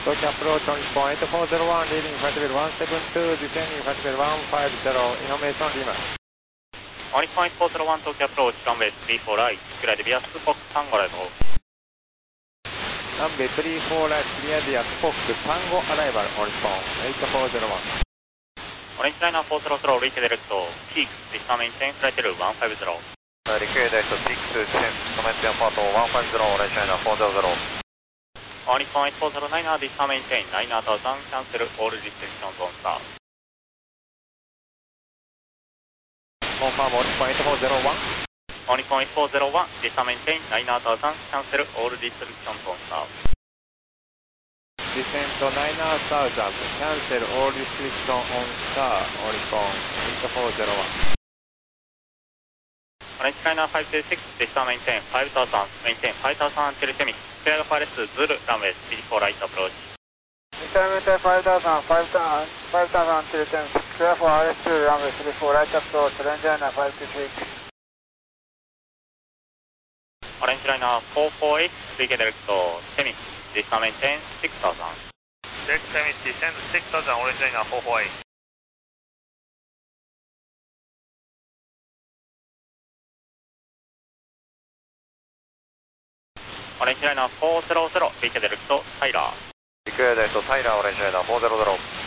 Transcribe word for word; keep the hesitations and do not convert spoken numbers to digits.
Tokyo approach on point eight four zero one, leading flight level one seven two, descending flight level one five zero, information Lima. On point four zero one, Tokyo approach, runway three four right, clear the Vias Fox Tango arrival. Runway three four right, clear the Fox Tango arrival on point eight four zero one. Orange liner four zero zero, reach direct six, distant maintain flight level one five zero. Request six, descent maintain part one five zero, orange liner four zero zero. On point four zero nine, distant maintain nine thousand, cancel all restrictions on start. Confirm on point four zero one. On point four zero one, distant maintain nine thousand, cancel all restrictions on start. Descent nine thousand, cancel all restrictions on start, on point eight four zero one. Orange liner five two six, distant maintain five thousand, maintain five thousand until semi. Clear the pilot Zulu, runway three four right approach. Distant maintain five thousand, five thousand, five thousand until semi. Clear for R S two, runway three four right approach, Orange liner five two six. Orange liner four four eight, reach direct semi. Distant maintain six thousand. Direct semi, descend six thousand, orange liner four four eight. Orange liner four zero zero, reach direct Tyler. Request Tyler, orange liner four zero zero.